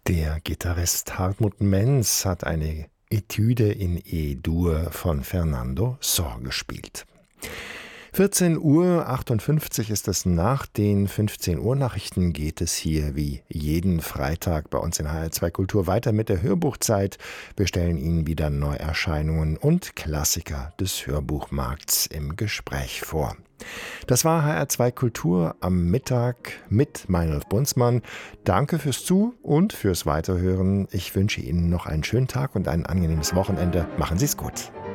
Der Gitarrist Hartmut Menz hat eine Etüde in E-Dur von Fernando Sor gespielt. 14:58 Uhr ist es. Nach den 15 Uhr Nachrichten geht es hier wie jeden Freitag bei uns in HR2 Kultur weiter mit der Hörbuchzeit. Wir stellen Ihnen wieder Neuerscheinungen und Klassiker des Hörbuchmarkts im Gespräch vor. Das war HR2 Kultur am Mittag mit Meinolf Bunzmann. Danke fürs und fürs Weiterhören. Ich wünsche Ihnen noch einen schönen Tag und ein angenehmes Wochenende. Machen Sie es gut.